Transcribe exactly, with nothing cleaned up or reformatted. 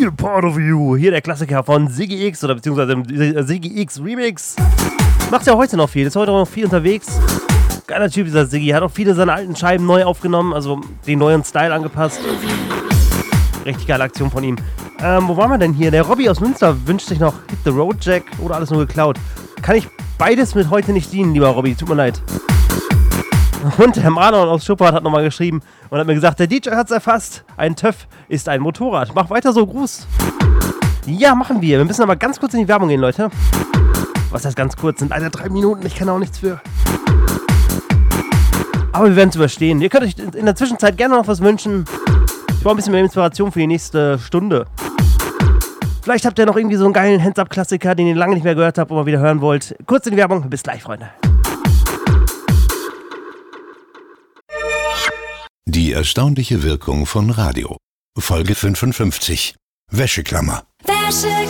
Feel Part of You. Hier der Klassiker von Siggi X oder beziehungsweise im Siggi X Remix. Macht ja heute noch viel, ist heute noch viel unterwegs. Geiler Typ dieser Siggi, hat auch viele seiner alten Scheiben neu aufgenommen, also den neuen Style angepasst. Richtig geile Aktion von ihm. Ähm, wo waren wir denn hier? Der Robby aus Münster wünscht sich noch Hit the Road Jack oder alles nur geklaut. Kann ich beides mit heute nicht dienen, lieber Robby, tut mir leid. Und der Marlon aus Schuppert hat nochmal geschrieben und hat mir gesagt, der D J hat's erfasst. Ein TÜV ist ein Motorrad. Mach weiter so, Gruß. Ja, machen wir. Wir müssen aber ganz kurz in die Werbung gehen, Leute. Was heißt ganz kurz? Sind leider drei Minuten. Ich kann auch nichts für. Aber wir werden es überstehen. Ihr könnt euch in der Zwischenzeit gerne noch was wünschen. Ich brauche ein bisschen mehr Inspiration für die nächste Stunde. Vielleicht habt ihr noch irgendwie so einen geilen Hands-Up-Klassiker, den ihr lange nicht mehr gehört habt und mal wieder hören wollt. Kurz in die Werbung. Bis gleich, Freunde. Die erstaunliche Wirkung von Radio. Folge fünfundfünfzig. Wäscheklammer. Wäscheklammer.